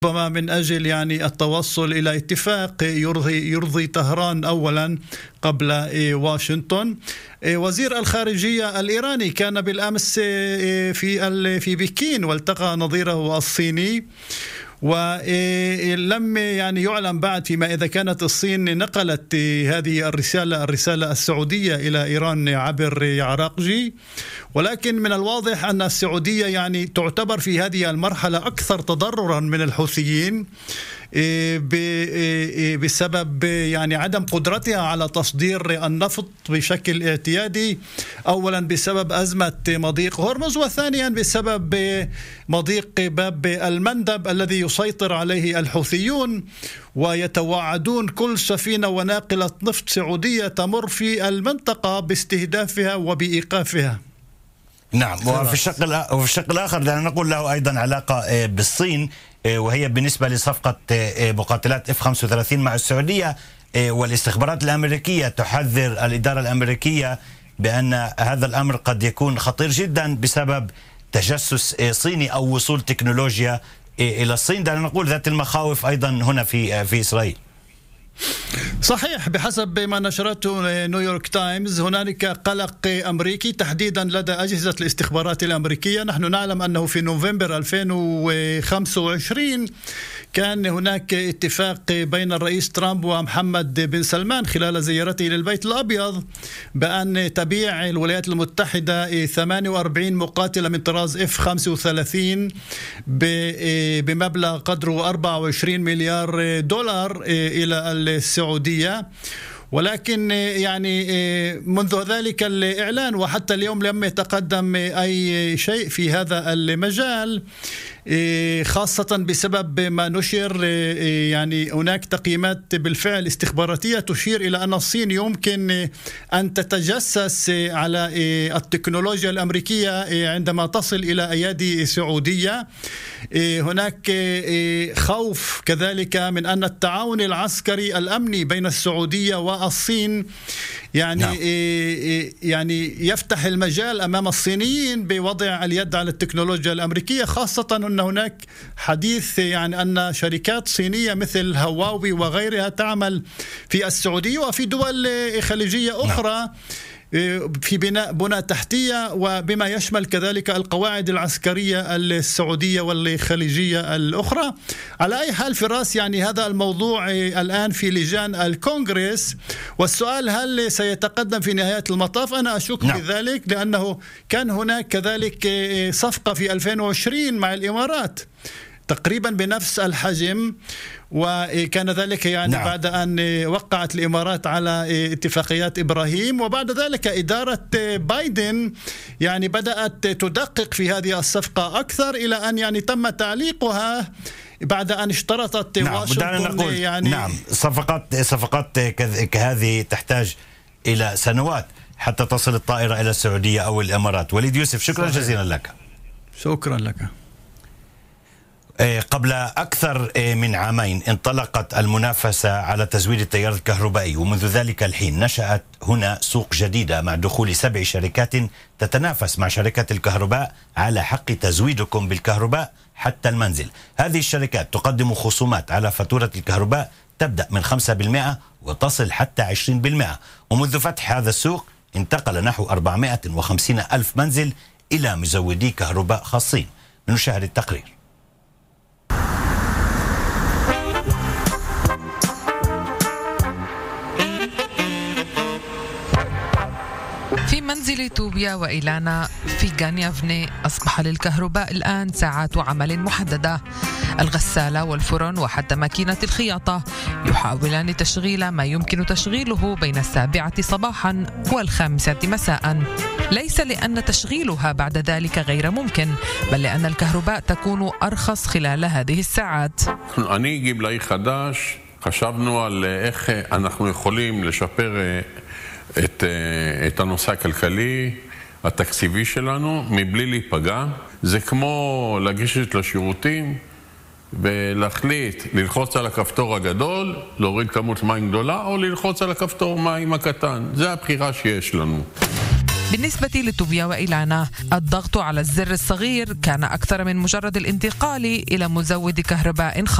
ربما من أجل يعني التوصل إلى اتفاق يرضي طهران أولا قبل واشنطن. وزير الخارجية الإيراني كان بالأمس في بكين والتقى نظيره الصيني، ولم يعني يعلم بعد فيما إذا كانت الصين نقلت هذه الرسالة السعودية إلى إيران عبر عراقجي، ولكن من الواضح أن السعودية يعني تعتبر في هذه المرحلة أكثر تضررا من الحوثيين بسبب يعني عدم قدرتها على تصدير النفط بشكل اعتيادي، أولا بسبب أزمة مضيق هرمز، وثانيا بسبب مضيق باب المندب الذي يسيطر عليه الحوثيون، ويتوعدون كل سفينة وناقلة نفط سعودية تمر في المنطقة باستهدافها وبإيقافها. نعم. وفي الشق الآخر دعنا نقول له أيضا علاقة بالصين، وهي بالنسبة لصفقة مقاتلات F-35 مع السعودية، والاستخبارات الأمريكية تحذر الإدارة الأمريكية بأن هذا الأمر قد يكون خطير جدا بسبب تجسس صيني أو وصول تكنولوجيا إلى الصين. دعنا نقول ذات المخاوف أيضا هنا في إسرائيل. صحيح، بحسب ما نشرته نيويورك تايمز هنالك قلق أمريكي تحديدا لدى أجهزة الاستخبارات الأمريكية. نحن نعلم أنه في نوفمبر 2025 كان هناك اتفاق بين الرئيس ترامب ومحمد بن سلمان خلال زيارته للبيت الأبيض بأن تبيع الولايات المتحدة 48 مقاتلة من طراز F-35 بمبلغ قدره 24 مليار دولار إلى السعودية، ولكن يعني منذ ذلك الإعلان وحتى اليوم لم يتقدم أي شيء في هذا المجال، خاصة بسبب ما نشر. يعني هناك تقييمات بالفعل استخباراتية تشير إلى أن الصين يمكن أن تتجسس على التكنولوجيا الأمريكية عندما تصل إلى أيادي سعودية. هناك خوف كذلك من أن التعاون العسكري الأمني بين السعودية والصين يعني يفتح المجال أمام الصينيين بوضع اليد على التكنولوجيا الأمريكية، خاصة أن هناك حديث يعني أن شركات صينية مثل هواوي وغيرها تعمل في السعودية وفي دول خليجية أخرى في بناء بنى تحتية، وبما يشمل كذلك القواعد العسكرية السعودية والخليجية الأخرى. على أي حال فراس، يعني هذا الموضوع الآن في لجان الكونغرس، والسؤال هل سيتقدم في نهاية المطاف؟ أنا أشك بذلك، لأنه كان هناك كذلك صفقة في 2020 مع الإمارات تقريبا بنفس الحجم، وكان ذلك يعني بعد أن وقعت الإمارات على اتفاقيات إبراهيم، وبعد ذلك إدارة بايدن يعني بدأت تدقق في هذه الصفقة أكثر إلى أن يعني تم تعليقها بعد أن اشترطت واشنطن يعني صفقات كهذه تحتاج إلى سنوات حتى تصل الطائرة إلى السعودية أو الإمارات. وليد يوسف، شكرا جزيلا لك. شكرا لك. قبل أكثر من عامين انطلقت المنافسة على تزويد التيار الكهربائي، ومنذ ذلك الحين نشأت هنا سوق جديدة مع دخول 7 شركات تتنافس مع شركات الكهرباء على حق تزويدكم بالكهرباء حتى المنزل. هذه الشركات تقدم خصومات على فاتورة الكهرباء تبدأ من 5% وتصل حتى 20%، ومنذ فتح هذا السوق انتقل نحو 450 ألف منزل إلى مزودي كهرباء خاصين. نشاهد التقرير. في منزل توبيا وإيلانا في غانيافني أصبح للكهرباء الآن ساعات عمل محددة. الغسالة والفرن وحتى ماكينة الخياطة يحاولان تشغيل ما يمكن تشغيله بين 7 صباحا و5 مساء، ليس لأن تشغيلها بعد ذلك غير ممكن، بل لأن الكهرباء تكون أرخص خلال هذه الساعات. אני גמלאי חדש, חשבנו על איך אנחנו יכולים לשפר את הנושא הכלכלי, התקציבי שלנו, מבלי להיפגע. זה כמו לגשת לשירותים ולהחליט ללחוץ על הכפתור הגדול, להוריד כמות מים גדולה, או ללחוץ על הכפתור מים הקטן. זה הבחירה שיש לנו. بالنسبة لتوبيا وإيلانا الضغط على الزر الصغير كان أكثر من مجرد الانتقال إلى مزود كهرباء